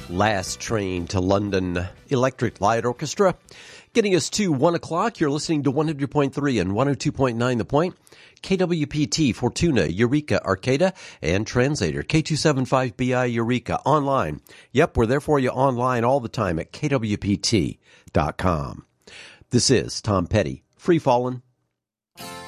Last Train to London, Electric Light Orchestra. Getting us to 1 o'clock, you're listening to 100.3 and 102.9 The Point. KWPT, Fortuna, Eureka, Arcata, and Translator, K275BI Eureka, online. Yep, we're there for you online all the time at kwpt.com. This is Tom Petty, Free Fallin'.